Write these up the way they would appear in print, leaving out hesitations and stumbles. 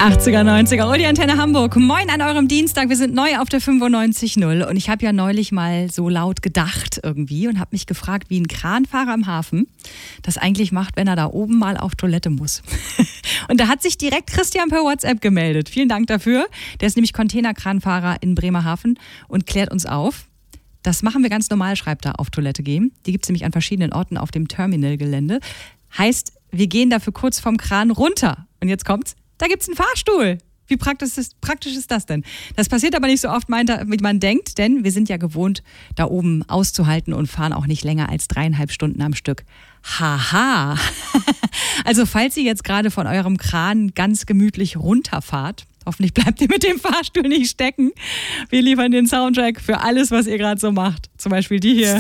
80er, 90er, die Antenne Hamburg. Moin an eurem Dienstag, wir sind neu auf der 95.0 und ich habe ja neulich mal so laut gedacht irgendwie und habe mich gefragt, wie ein Kranfahrer im Hafen das eigentlich macht, wenn er da oben mal auf Toilette muss. Und da hat sich direkt Christian per WhatsApp gemeldet. Vielen Dank dafür. Der ist nämlich Containerkranfahrer in Bremerhaven und klärt uns auf. Das machen wir ganz normal, schreibt er, auf Toilette gehen. Die gibt es nämlich an verschiedenen Orten auf dem Terminalgelände. Heißt, wir gehen dafür kurz vom Kran runter. Und jetzt kommt's. Da gibt's einen Fahrstuhl. Wie praktisch ist das denn? Das passiert aber nicht so oft, wie man denkt, denn wir sind ja gewohnt, da oben auszuhalten und fahren auch nicht länger als 3,5 Stunden am Stück. Haha. Also falls ihr jetzt gerade von eurem Kran ganz gemütlich runterfahrt, hoffentlich bleibt ihr mit dem Fahrstuhl nicht stecken. Wir liefern den Soundtrack für alles, was ihr gerade so macht. Zum Beispiel die hier.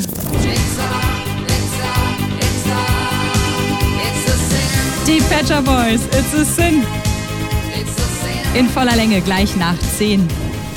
Die Pet Shop Boys, It's a Sin. In voller Länge, gleich nach 10.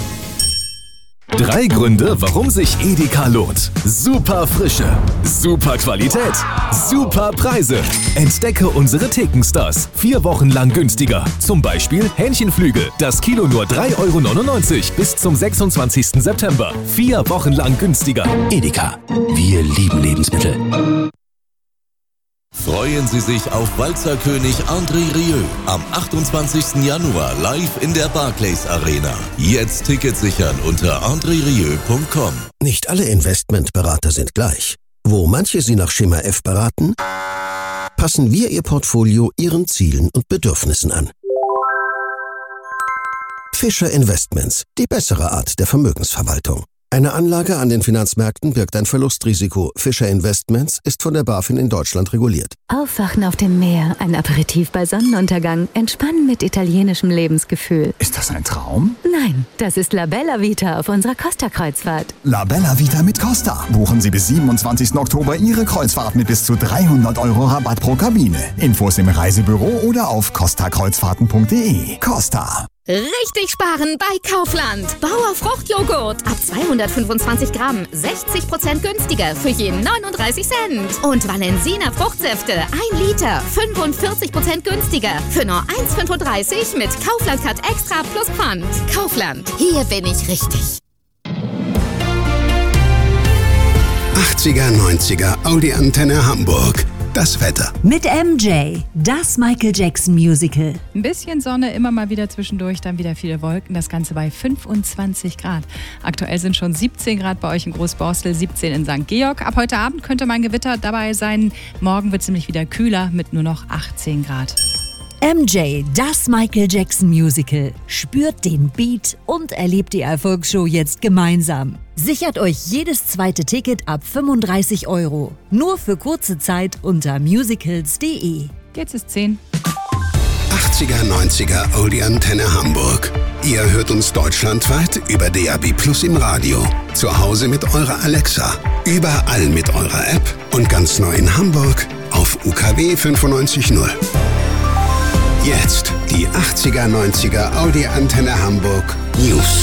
3 Gründe, warum sich Edeka lohnt. Super Frische, super Qualität, super Preise. Entdecke unsere Thekenstars. 4 Wochen lang günstiger. Zum Beispiel Hähnchenflügel. Das Kilo nur 3,99 € bis zum 26. September. 4 Wochen lang günstiger. Edeka. Wir lieben Lebensmittel. Freuen Sie sich auf Walzerkönig André Rieu am 28. Januar live in der Barclays Arena. Jetzt Tickets sichern unter andrerieu.com. Nicht alle Investmentberater sind gleich. Wo manche Sie nach Schema F beraten, passen wir Ihr Portfolio Ihren Zielen und Bedürfnissen an. Fischer Investments, die bessere Art der Vermögensverwaltung. Eine Anlage an den Finanzmärkten birgt ein Verlustrisiko. Fischer Investments ist von der BaFin in Deutschland reguliert. Aufwachen auf dem Meer, ein Aperitif bei Sonnenuntergang, entspannen mit italienischem Lebensgefühl. Ist das ein Traum? Nein, das ist La Bella Vita auf unserer Costa-Kreuzfahrt. La Bella Vita mit Costa. Buchen Sie bis 27. Oktober Ihre Kreuzfahrt mit bis zu 300 € Rabatt pro Kabine. Infos im Reisebüro oder auf costakreuzfahrten.de. Costa. Richtig sparen bei Kaufland. Bauer Fruchtjoghurt ab 225 Gramm, 60% günstiger für je 39 Cent. Und Valensina Fruchtsäfte 1 Liter, 45% günstiger für nur 1,35 mit Kaufland Card Extra plus Pfand. Kaufland, hier bin ich richtig. 80er, 90er, Audi Antenne Hamburg. Das Wetter. Mit MJ, das Michael Jackson Musical. Ein bisschen Sonne, immer mal wieder zwischendurch, dann wieder viele Wolken. Das Ganze bei 25 Grad. Aktuell sind schon 17 Grad bei euch in Großborstel, 17 in St. Georg. Ab heute Abend könnte mal ein Gewitter dabei sein. Morgen wird es nämlich wieder kühler mit nur noch 18 Grad. MJ, das Michael Jackson Musical. Spürt den Beat und erlebt die Erfolgsshow jetzt gemeinsam. Sichert euch jedes zweite Ticket ab 35 €. Nur für kurze Zeit unter musicals.de. Jetzt ist 10. 80er, 90er, Audi Antenne Hamburg. Ihr hört uns deutschlandweit über DAB+ im Radio. Zu Hause mit eurer Alexa. Überall mit eurer App. Und ganz neu in Hamburg auf UKW 95.0. Jetzt die 80er, 90er Audi Antenne Hamburg News.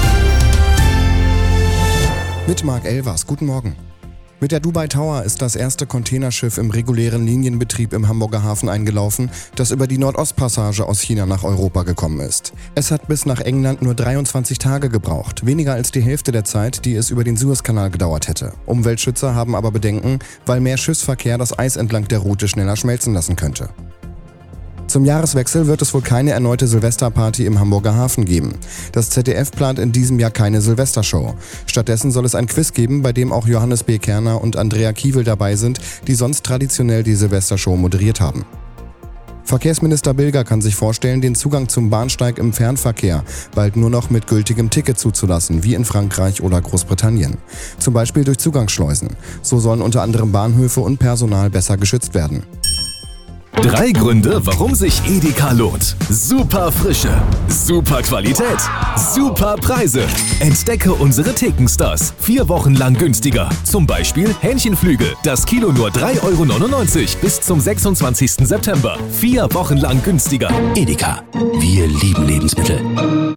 Mit Marc Elvers, guten Morgen. Mit der Dubai Tower ist das erste Containerschiff im regulären Linienbetrieb im Hamburger Hafen eingelaufen, das über die Nordostpassage aus China nach Europa gekommen ist. Es hat bis nach England nur 23 Tage gebraucht, weniger als die Hälfte der Zeit, die es über den Suezkanal gedauert hätte. Umweltschützer haben aber Bedenken, weil mehr Schiffsverkehr das Eis entlang der Route schneller schmelzen lassen könnte. Zum Jahreswechsel wird es wohl keine erneute Silvesterparty im Hamburger Hafen geben. Das ZDF plant in diesem Jahr keine Silvestershow. Stattdessen soll es ein Quiz geben, bei dem auch Johannes B. Kerner und Andrea Kiewel dabei sind, die sonst traditionell die Silvestershow moderiert haben. Verkehrsminister Bilger kann sich vorstellen, den Zugang zum Bahnsteig im Fernverkehr bald nur noch mit gültigem Ticket zuzulassen, wie in Frankreich oder Großbritannien. Zum Beispiel durch Zugangsschleusen. So sollen unter anderem Bahnhöfe und Personal besser geschützt werden. 3 Gründe, warum sich Edeka lohnt. Super Frische, super Qualität, super Preise. Entdecke unsere Thekenstars. 4 Wochen lang günstiger. Zum Beispiel Hähnchenflügel. Das Kilo nur 3,99 € bis zum 26. September. 4 Wochen lang günstiger. Edeka. Wir lieben Lebensmittel.